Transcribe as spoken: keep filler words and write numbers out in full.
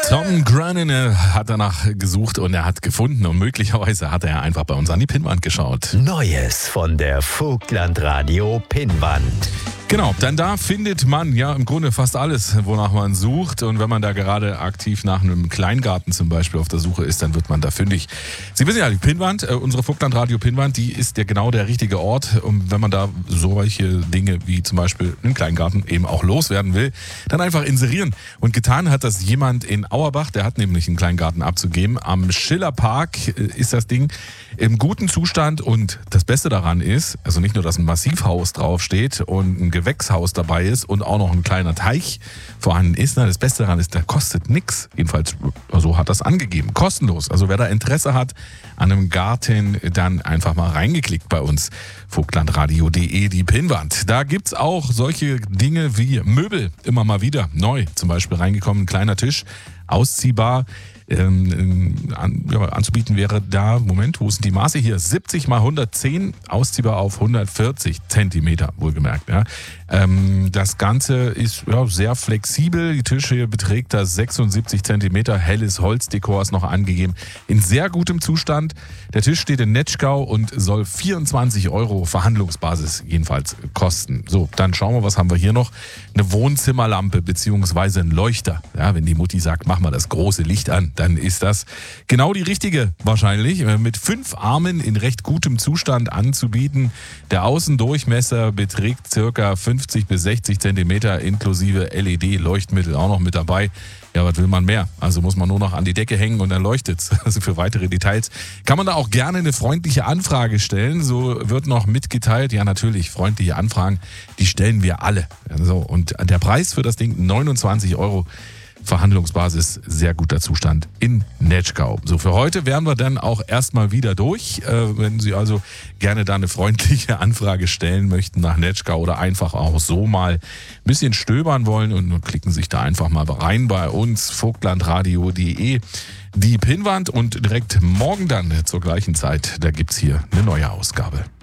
Tom Grennan hat danach gesucht und er hat gefunden und möglicherweise hat er einfach bei uns an die Pinnwand geschaut. Neues von der Vogtlandradio Pinnwand. Genau, denn da findet man ja im Grunde fast alles, wonach man sucht. Und wenn man da gerade aktiv nach einem Kleingarten zum Beispiel auf der Suche ist, dann wird man da fündig. Sie wissen ja, die Pinnwand, äh, unsere Vogtlandradio Pinnwand, die ist ja genau der richtige Ort. Und wenn man da solche Dinge wie zum Beispiel einen Kleingarten eben auch loswerden will, dann einfach inserieren. Und getan hat das jemand in Auerbach, der hat nämlich einen Kleingarten abzugeben. Am Schillerpark äh, ist das Ding im guten Zustand. Und das Beste daran ist, also nicht nur, dass ein Massivhaus draufsteht und ein Gewächshaus dabei ist und auch noch ein kleiner Teich vorhanden ist. Na, das Beste daran ist, der kostet nichts. Jedenfalls, so hat das angegeben. Kostenlos. Also wer da Interesse hat an einem Garten, dann einfach mal reingeklickt bei uns. Vogtlandradio punkt de, die Pinnwand. Da gibt's auch solche Dinge wie Möbel. Immer mal wieder neu. Zum Beispiel reingekommen, ein kleiner Tisch, ausziehbar. Ähm, an, ja, anzubieten wäre da, Moment, wo sind die Maße hier? siebzig mal hundertzehn, ausziehbar auf hundertvierzig Zentimeter, wohlgemerkt. Ja. Ähm, das Ganze ist ja, sehr flexibel. Die Tische hier beträgt da sechsundsiebzig Zentimeter. Helles Holzdekor ist noch angegeben. In sehr gutem Zustand. Der Tisch steht in Netschgau und soll vierundzwanzig Euro Verhandlungsbasis jedenfalls kosten. So, dann schauen wir, was haben wir hier noch? Eine Wohnzimmerlampe beziehungsweise ein Leuchter. Ja, wenn die Mutti sagt, mach mal das große Licht an, dann ist das genau die richtige wahrscheinlich. Mit fünf Armen in recht gutem Zustand anzubieten. Der Außendurchmesser beträgt circa fünfzig bis sechzig Zentimeter inklusive L E D-Leuchtmittel auch noch mit dabei. Ja, was will man mehr? Also muss man nur noch an die Decke hängen und dann leuchtet's. Also für weitere Details kann man da auch gerne eine freundliche Anfrage stellen. So wird noch mitgeteilt. Ja, natürlich, freundliche Anfragen, die stellen wir alle. Also, und der Preis für das Ding neunundzwanzig Euro. Verhandlungsbasis, sehr guter Zustand in Netschgau. So, für heute wären wir dann auch erstmal wieder durch. Äh, wenn Sie also gerne da eine freundliche Anfrage stellen möchten nach Netschgau oder einfach auch so mal ein bisschen stöbern wollen und klicken sich da einfach mal rein bei uns, Vogtlandradio punkt de, die Pinnwand, und direkt morgen dann zur gleichen Zeit, da gibt's hier eine neue Ausgabe.